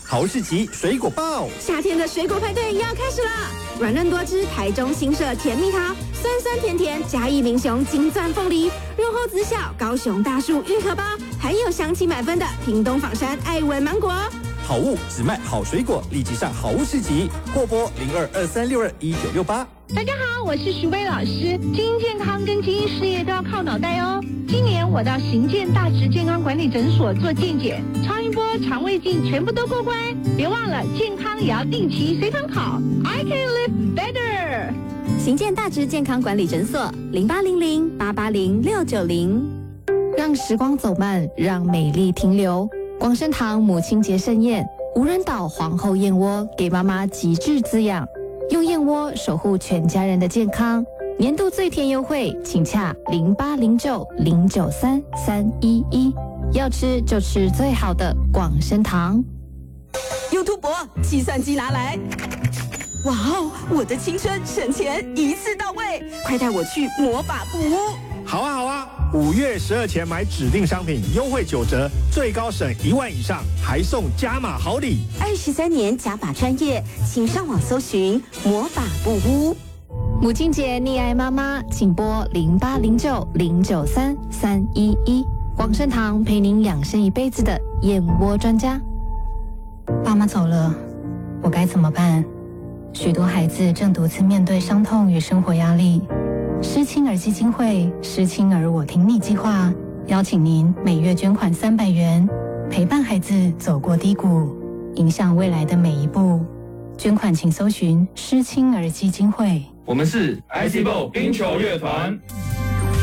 豪士奇水果报， 夏天的水果派对要开始啦！软嫩多汁台中新社甜蜜桃，酸酸甜甜嘉义民雄金钻凤梨，润厚子小高雄大树玉荷包，还有香气满分的屏东枋山爱文芒果。 好物只卖好水果，立即上好物市集，或拨0223621968。 大家好，我是徐薇老师。基因健康跟基因事业都要靠脑袋哦。今年我到行健大直健康管理诊所做健检，超音波、肠胃镜全部都过关。别忘了，健康也要定期随堂考。I can live better。 行健大直健康管理诊所0800880690。 让时光走慢，让美丽停留。广生堂母亲节盛宴，无人岛皇后燕窝给妈妈极致滋养，用燕窝守护全家人的健康。年度最甜优惠，请洽0809093311。要吃就吃最好的广生堂。 YouTube 计算机拿来！哇哦，我的青春省钱一次到位，快带我去魔法布屋！ 好啊好啊，5月12前买指定商品优惠9折，最高省1万以上，还送加码好礼。 23年加法专业，请上网搜寻魔法布屋。 母亲节溺爱妈妈，请拨0809093311。广生堂陪您养生一辈子的燕窝专家。 爸妈走了，我该怎么办？许多孩子正独自面对伤痛与生活压力。失亲儿基金会失亲儿我挺你计划邀请您每月捐款300元，陪伴孩子走过低谷，影响未来的每一步。捐款请搜寻失亲儿基金会。 我们是 ICBO 冰球乐团。